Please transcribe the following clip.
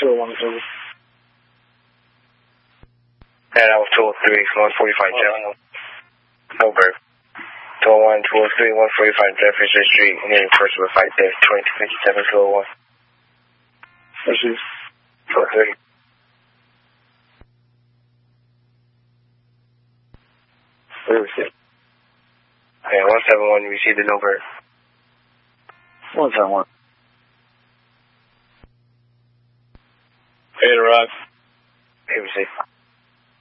201 2. And I was 203, 145 Jeff. No bird. 201, 203, 145 Jefferson Street, and then first with 5 dash 2257 201. Issues. 203. We received. Yeah, 171, you received the no bird. 171. Hey, Rock. Hey, received.